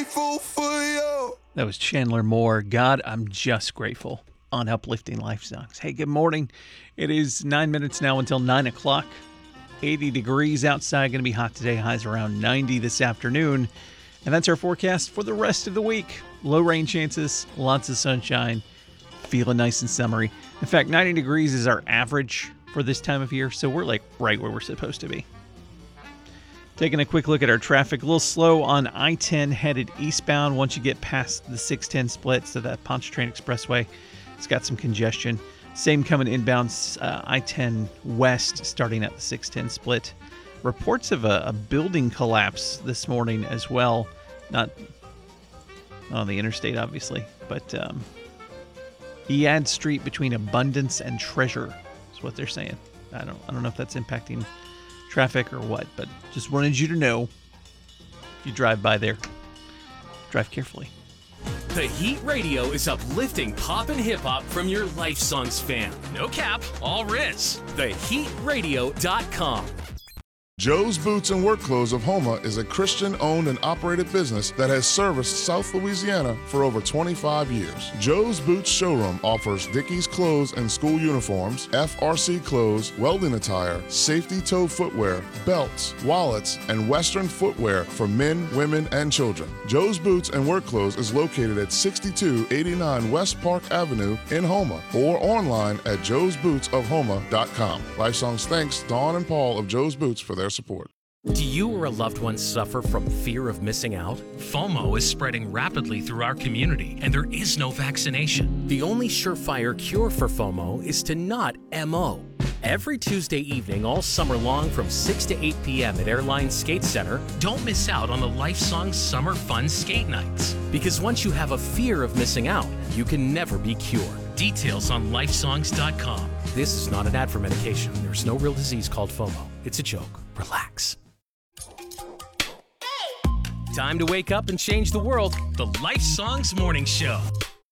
grateful for you. That was Chandler Moore. God, I'm just grateful on Uplifting Life Songs. Hey, good morning. It is 9 minutes now until 9 o'clock. 80 degrees outside. Going to be hot today. Highs around 90 this afternoon. And that's our forecast for the rest of the week. Low rain chances, lots of sunshine, feeling nice and summery. In fact, 90 degrees is our average for this time of year, so we're like right where we're supposed to be. Taking a quick look at our traffic, a little slow on I-10 headed eastbound once you get past the 610 split, so that Pontchartrain Expressway, it's got some congestion. Same coming inbound I-10 west starting at the 610 split. Reports of a building collapse this morning as well. Not on the interstate, obviously, but Ead Street between Abundance and Treasure is what they're saying. I don't know if that's impacting traffic or what, but just wanted you to know if you drive by there, drive carefully. The Heat Radio is uplifting pop and hip-hop from your Life Songs fan. No cap, all Riz. TheHeatRadio.com. Joe's Boots and Work Clothes of Houma is a Christian-owned and operated business that has serviced South Louisiana for over 25 years. Joe's Boots Showroom offers Dickies clothes and school uniforms, FRC clothes, welding attire, safety toe footwear, belts, wallets, and Western footwear for men, women, and children. Joe's Boots and Work Clothes is located at 6289 West Park Avenue in Houma or online at joesbootsofhouma.com. Lifesong's thanks Dawn and Paul of Joe's Boots for their support. Do you or a loved one suffer from fear of missing out? FOMO is spreading rapidly through our community, and there is no vaccination. The only surefire cure for FOMO is to not MO. Every Tuesday evening all summer long from 6 to 8 p.m. at Airline Skate Center, don't miss out on the Life Songs Summer Fun Skate Nights. Because once you have a fear of missing out, you can never be cured. Details on lifesongs.com. This is not an ad for medication. There's no real disease called FOMO. It's a joke. Relax. Time to wake up and change the world. The Life Songs Morning Show.